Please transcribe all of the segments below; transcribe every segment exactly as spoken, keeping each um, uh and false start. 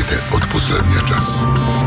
Новините от последния час.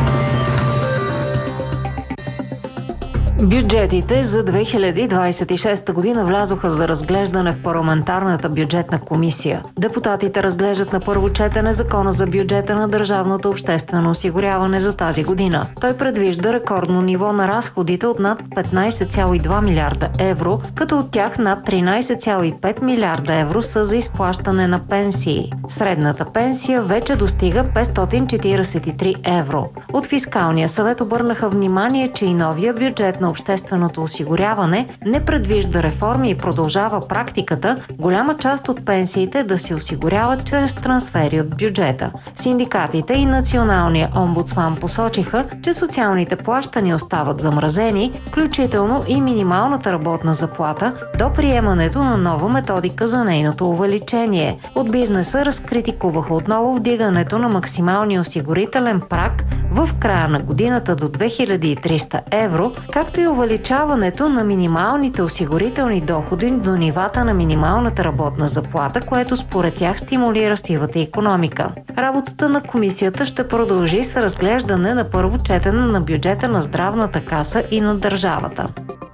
Бюджетите за две хиляди двадесет и шеста година влязоха за разглеждане в парламентарната бюджетна комисия. Депутатите разглеждат на първо четене Закона за бюджета на държавното обществено осигуряване за тази година. Той предвижда рекордно ниво на разходите от над петнадесет цяло и два милиарда евро, като от тях над тринадесет цяло и пет милиарда евро са за изплащане на пенсии. Средната пенсия вече достига петстотин четиридесет и три евро. От Фискалния съвет обърнаха внимание, че и новия бюджет на общественото осигуряване не предвижда реформи и продължава практиката голяма част от пенсиите да се осигуряват чрез трансфери от бюджета. Синдикатите и националния омбудсман посочиха, че социалните плащания остават замразени, включително и минималната работна заплата, до приемането на нова методика за нейното увеличение. От бизнеса разкритикуваха отново вдигането на максималния осигурителен праг в края на годината до две хиляди и триста евро, както и увеличаването на минималните осигурителни доходи до нивата на минималната работна заплата, което според тях стимулира сивата икономика. Работата на комисията ще продължи с разглеждане на първо четене на бюджета на Здравната каса и на държавата.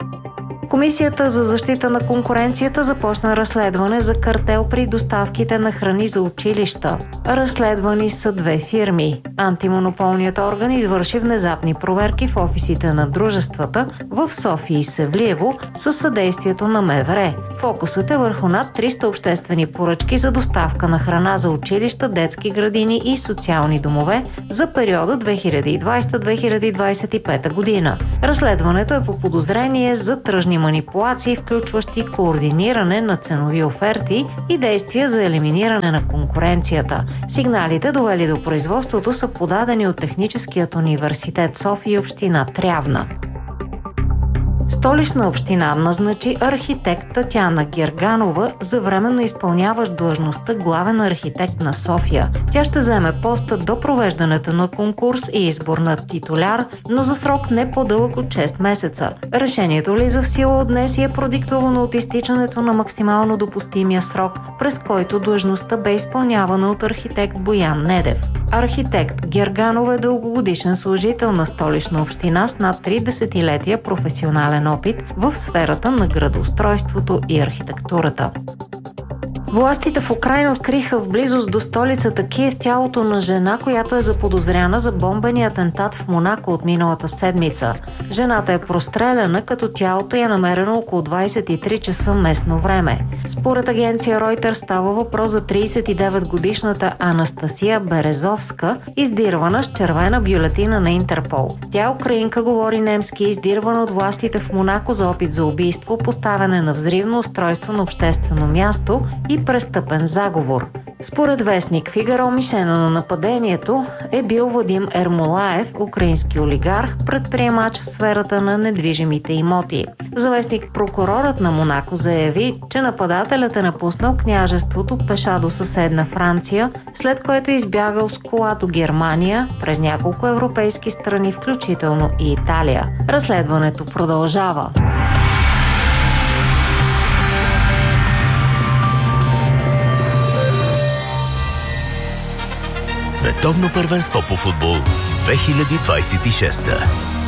Комисията за защита на конкуренцията започна разследване за картел при доставките на храни за училища. Разследвани са две фирми. Антимонополният орган извърши внезапни проверки в офисите на дружествата в София и Севлиево със съдействието на МВР. Фокусът е върху над триста обществени поръчки за доставка на храна за училища, детски градини и социални домове за периода две хиляди и двадесета до две хиляди двадесет и пета година. Разследването е по подозрение за тръжни манипулации, включващи координиране на ценови оферти и действия за елиминиране на конкуренцията. Сигналите, довели до производството, са подадени от Техническият университет София и община Трявна. Столична община назначи архитект Татяна Герганова за временно изпълняващ длъжността главен архитект на София. Тя ще заеме поста до провеждането на конкурс и избор на титуляр, но за срок не по-дълъг от шест месеца. Решението влиза в сила от днес и е продиктовано от изтичането на максимално допустимия срок, през който длъжността бе изпълнявана от архитект Боян Недев. Архитект Герганова е дългогодишен служител на Столична община с над три десетилетия професионален опит в сферата на градоустройството и архитектурата. Властите в Украйна откриха в близост до столицата Киев тялото на жена, която е заподозряна за бомбения атентат в Монако от миналата седмица. Жената е простреляна, като тялото е намерено около двадесет и три часа местно време. Според агенция Reuters става въпрос за тридесет и девет годишната Анастасия Березовска, издирвана с червена бюлетина на Интерпол. Тя, украинка, говори немски, издирвана от властите в Монако за опит за убийство, поставяне на взривно устройство на обществено място и престъпен заговор. Според вестник Фигаро, мишена на нападението е бил Вадим Ермолаев, украински олигарх, предприемач в сферата на недвижимите имоти. Заместник прокурорът на Монако заяви, че нападателят е напуснал княжеството пеша до съседна Франция, след което е избягал с кола до Германия през няколко европейски страни, включително и Италия. Разследването продължава. Световно първенство по футбол две хиляди двадесет и шеста.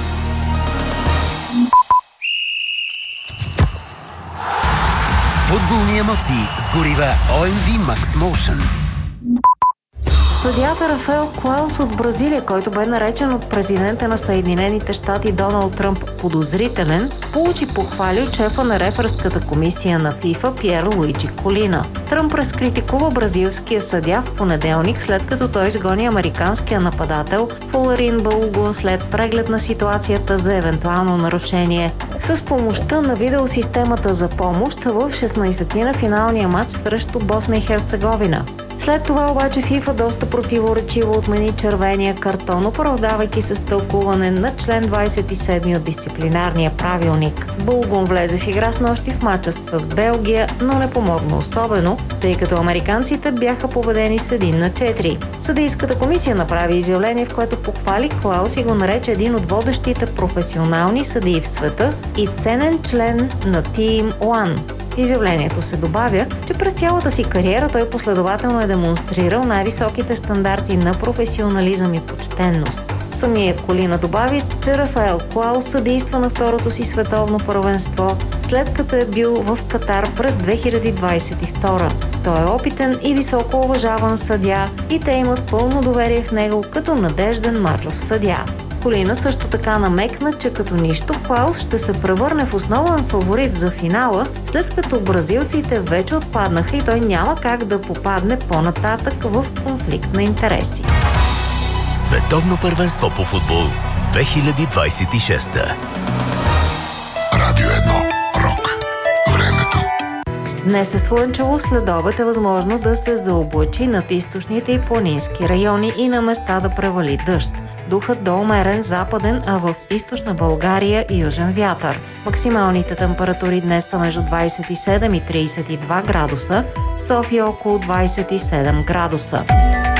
Футболни емоции с горива О Ем Ви Max Motion. Съдията Рафаел Клаус от Бразилия, който бе наречен от президента на Съединените щати Доналд Тръмп подозрителен, получи похвали от шефа на реферската комисия на ФИФА Пьер Луиджи Колина. Тръмп разкритикува бразилския съдия в понеделник, след като той изгони американския нападател Фоларин Балугун след преглед на ситуацията за евентуално нарушение. С помощта на видеосистемата за помощ в шестнадесети финалния матч срещу Босна и Херцеговина. След това обаче ФИФА доста противоречиво отмени червения картон, оправдавайки се с тълкуване на член двадесет и седми от дисциплинарния правилник. Булгун влезе в игра с нощи в мача с Белгия, но не помогна особено, тъй като американците бяха победени с един на четири. Съдийската комисия направи изявление, в което похвали Клаус и го нарече един от водещите професионални съдии в света и ценен член на Team One. В изявлението се добавя, че през цялата си кариера той последователно е демонстрирал най-високите стандарти на професионализъм и почтенност. Самият Колина добави, че Рафаел Куао съдейства на второто си световно първенство, след като е бил в Катар през две хиляди двадесет и втора. Той е опитен и високо уважаван съдия и те имат пълно доверие в него като надежден мачов съдия. Колина също така намекна, че като нищо Куао ще се превърне в основен фаворит за финала, след като бразилците вече отпаднаха и той няма как да попадне по-нататък в конфликт на интереси. Световно първенство по футбол две хиляди двадесет и шеста. Радио едно. Рок. Времето. Днес е слънчево, след обед е възможно да се заоблачи над източните и планински райони и на места да превали дъжд. Духът до умерен западен, а в източна България и южен вятър. Максималните температури днес са между двадесет и седем и тридесет и два градуса, в София около двадесет и седем градуса.